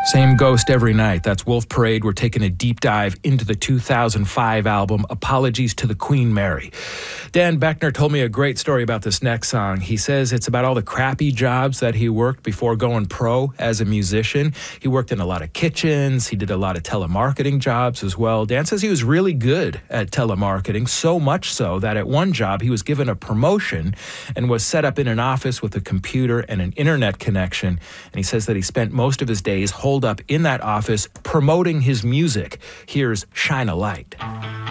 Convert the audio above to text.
Same ghost every night. That's Wolf Parade. We're taking a deep dive into the 2005 album, Apologies to the Queen Mary. Dan Beckner told me a great story about this next song. He says it's about all the crappy jobs that he worked before going pro as a musician. He worked in a lot of kitchens. He did a lot of telemarketing jobs as well. Dan says he was really good at telemarketing, so much so that at one job he was given a promotion and was set up in an office with a computer and an internet connection. And he says that he spent most of his days holed up in that office promoting his music. Here's Shine a Light.